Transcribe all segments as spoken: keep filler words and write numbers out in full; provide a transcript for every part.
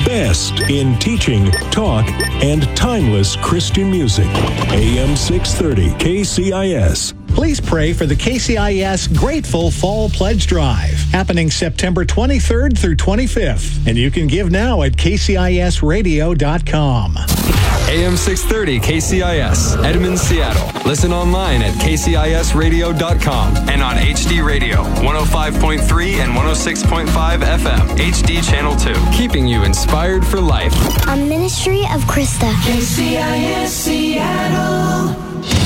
best in teaching, talk, and timeless Christian music. A M six thirty K C I S. Please pray for the K C I S Grateful Fall Pledge Drive, happening September twenty-third through twenty-fifth. And you can give now at K C I S radio dot com. A M six thirty K C I S, Edmonds, Seattle. Listen online at K C I S radio dot com and on H D Radio, one oh five point three and one oh six point five F M, H D Channel two. Keeping you inspired for life. A ministry of Krista. K C I S Seattle.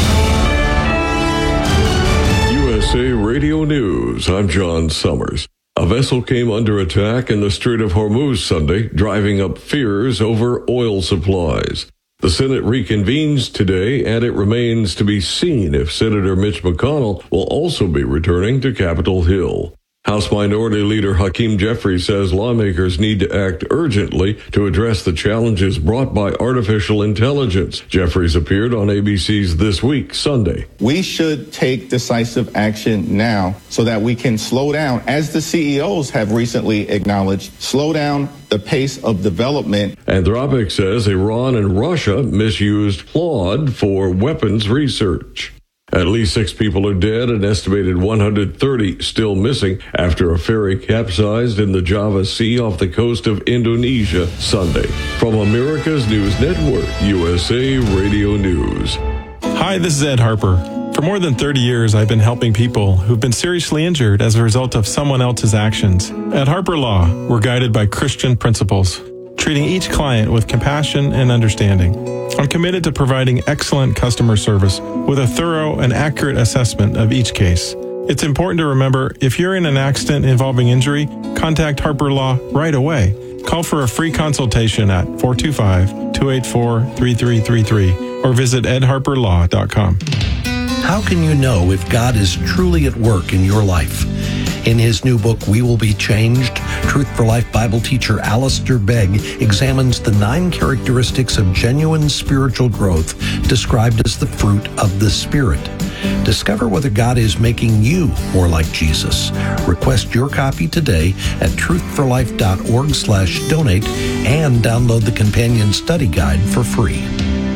U S A Radio News, I'm John Summers. A vessel came under attack in the Strait of Hormuz Sunday, driving up fears over oil supplies. The Senate reconvenes today, and it remains to be seen if Senator Mitch McConnell will also be returning to Capitol Hill. House Minority Leader Hakeem Jeffries says lawmakers need to act urgently to address the challenges brought by artificial intelligence. Jeffries appeared on A B C's This Week Sunday. We should take decisive action now so that we can slow down, as the C E Os have recently acknowledged, slow down the pace of development. Anthropic says Iran and Russia misused Claude for weapons research. At least six people are dead, an estimated one hundred thirty still missing after a ferry capsized in the Java Sea off the coast of Indonesia Sunday. From America's News Network, U S A Radio News. Hi, this is Ed Harper. For more than thirty years, I've been helping people who've been seriously injured as a result of someone else's actions. At Harper Law, we're guided by Christian principles, treating each client with compassion and understanding. I'm committed to providing excellent customer service with a thorough and accurate assessment of each case. It's important to remember, if you're in an accident involving injury, contact Harper Law right away. Call for a free consultation at four two five, two eight four, three three three three or visit ed harper law dot com. How can you know if God is truly at work in your life? In his new book, We Will Be Changed, Truth for Life Bible teacher Alistair Begg examines the nine characteristics of genuine spiritual growth described as the fruit of the Spirit. Discover whether God is making you more like Jesus. Request your copy today at truthforlife.org slash donate and download the companion study guide for free.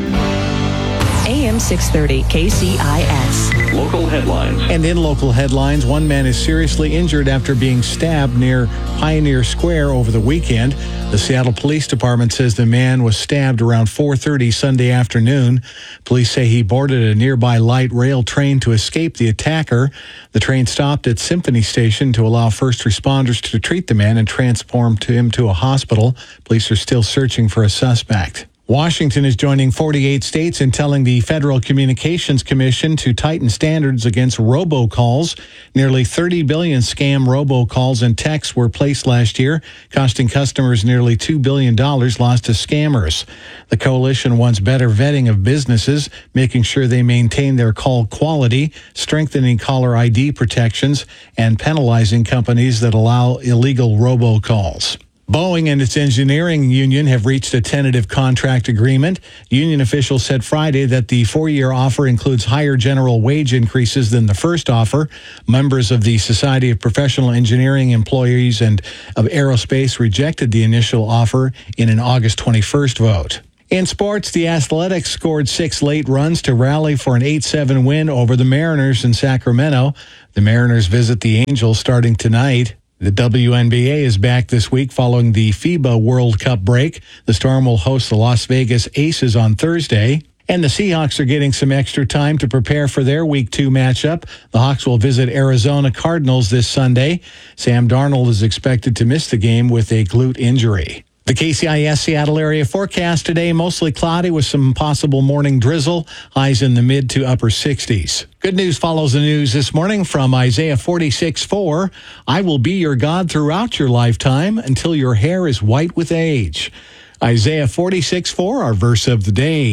A M six thirty K C I S. Local headlines. And in local headlines, one man is seriously injured after being stabbed near Pioneer Square over the weekend. The Seattle Police Department says the man was stabbed around four thirty Sunday afternoon. Police say he boarded a nearby light rail train to escape the attacker. The train stopped at Symphony Station to allow first responders to treat the man and transport him to a hospital. Police are still searching for a suspect. Washington is joining forty-eight states in telling the Federal Communications Commission to tighten standards against robocalls. Nearly thirty billion scam robocalls and texts were placed last year, costing customers nearly two billion dollars lost to scammers. The coalition wants better vetting of businesses, making sure they maintain their call quality, strengthening caller I D protections, and penalizing companies that allow illegal robocalls. Boeing and its engineering union have reached a tentative contract agreement. Union officials said Friday that the four-year offer includes higher general wage increases than the first offer. Members of the Society of Professional Engineering Employees and of Aerospace rejected the initial offer in an August twenty-first vote. In sports, the Athletics scored six late runs to rally for an eight seven win over the Mariners in Sacramento. The Mariners visit the Angels starting tonight. The W N B A is back this week following the FIBA World Cup break. The Storm will host the Las Vegas Aces on Thursday. And the Seahawks are getting some extra time to prepare for their Week two matchup. The Hawks will visit Arizona Cardinals this Sunday. Sam Darnold is expected to miss the game with a glute injury. The K C I S Seattle area forecast today, mostly cloudy with some possible morning drizzle, highs in the mid to upper sixties. Good news follows the news this morning from Isaiah forty-six four. I will be your God throughout your lifetime until your hair is white with age. Isaiah forty-six four, our verse of the day.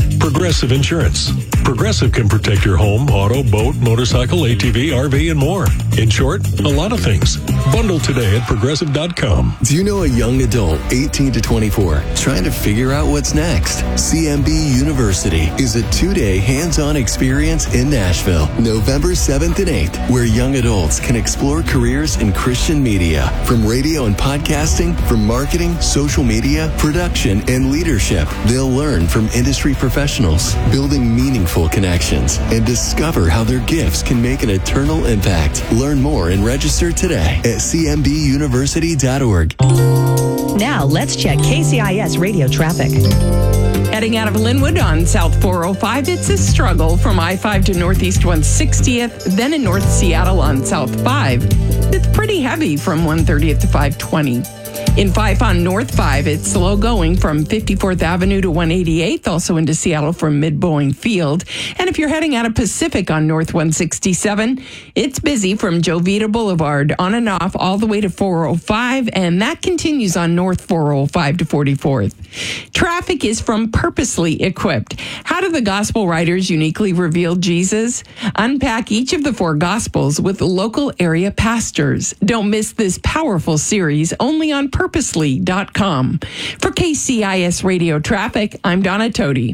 Progressive Insurance. Progressive can protect your home, auto, boat, motorcycle, A T V, R V, and more. In short, a lot of things. Bundle today at progressive dot com. Do you know a young adult, eighteen to twenty-four, trying to figure out what's next? C M B University is a two-day hands-on experience in Nashville, November seventh and eighth, where young adults can explore careers in Christian media, from radio and podcasting, from marketing, social media, production, and leadership. They'll learn from industry professionals, building meaningful connections, and discover how their gifts can make an eternal impact. Learn more and register today at c m b university dot org. Now let's check K C I S radio traffic. Heading out of Linwood on South four oh five, it's a struggle from I five to Northeast one sixtieth, then in North Seattle on South five. It's pretty heavy from one thirtieth to five twenty. In five on North five, it's slow going from fifty-fourth Avenue to one eighty-eighth, also into Seattle from Mid-Boeing Field. And if you're heading out of Pacific on North one sixty-seven, it's busy from Jovita Boulevard on and off all the way to four oh five, and that continues on North four oh five to forty-fourth. Traffic is from Purposely Equipped. How do the gospel writers uniquely reveal Jesus? Unpack each of the four gospels with local area pastors. Don't miss this powerful series only on purposely dot com. For K C I S Radio Traffic, I'm Donna Toti.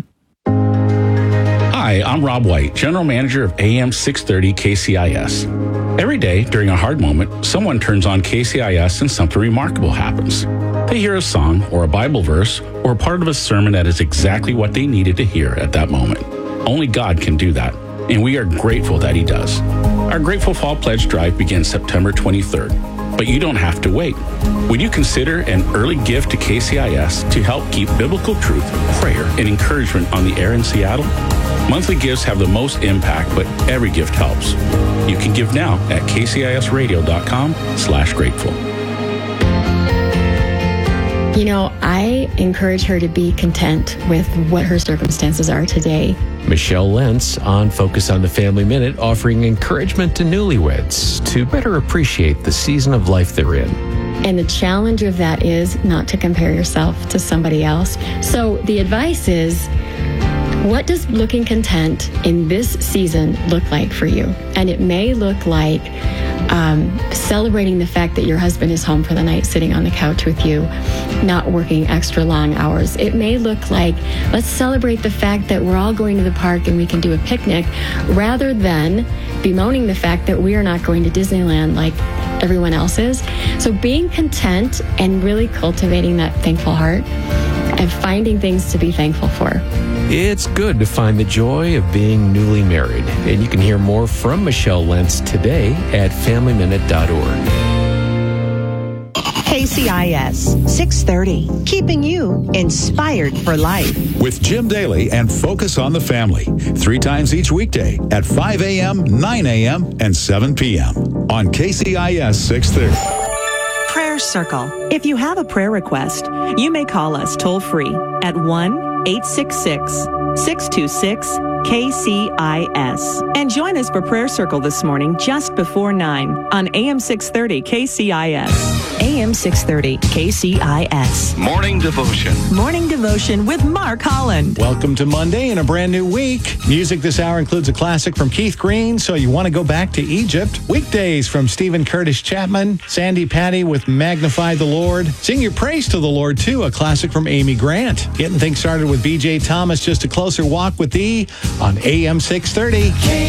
Hi, I'm Rob White, General Manager of A M six thirty K C I S. Every day during a hard moment, someone turns on K C I S and something remarkable happens. They hear a song or a Bible verse or a part of a sermon that is exactly what they needed to hear at that moment. Only God can do that, and we are grateful that He does. Our Grateful Fall Pledge Drive begins September twenty-third, but you don't have to wait. Would you consider an early gift to K C I S to help keep biblical truth, prayer, and encouragement on the air in Seattle? Monthly gifts have the most impact, but every gift helps. You can give now at kcisradio.com slash grateful. You know, I encourage her to be content with what her circumstances are today. Michelle Lentz on Focus on the Family Minute, offering encouragement to newlyweds to better appreciate the season of life they're in. And the challenge of that is not to compare yourself to somebody else. So the advice is, what does looking content in this season look like for you? And it may look like um, celebrating the fact that your husband is home for the night, sitting on the couch with you, not working extra long hours. It may look like, let's celebrate the fact that we're all going to the park and we can do a picnic, rather than bemoaning the fact that we are not going to Disneyland like everyone else is. So being content and really cultivating that thankful heart and finding things to be thankful for. It's good to find the joy of being newly married. And you can hear more from Michelle Lentz today at family minute dot org. K C I S six thirty, keeping you inspired for life. With Jim Daly and Focus on the Family, three times each weekday at five a.m., nine a.m., and seven p.m. on K C I S six thirty. Prayer Circle. If you have a prayer request, you may call us toll free at one eight six six, six two six, K C I S. And join us for Prayer Circle this morning just before nine on A M six thirty K C I S. A M six thirty K C I S. Morning Devotion. Morning Devotion with Mark Holland. Welcome to Monday and a brand new week. Music this hour includes a classic from Keith Green, So You Want to Go Back to Egypt. Weekdays from Stephen Curtis Chapman. Sandy Patty with Magnify the Lord. Sing Your Praise to the Lord, too, a classic from Amy Grant. Getting things started with B J Thomas, Just a Closer Walk with Thee on A M six thirty.